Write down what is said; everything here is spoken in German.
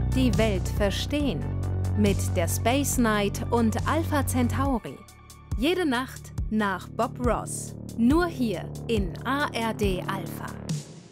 Die Welt verstehen. Mit der Space Night und Alpha Centauri. Jede Nacht nach Bob Ross. Nur hier in ARD Alpha.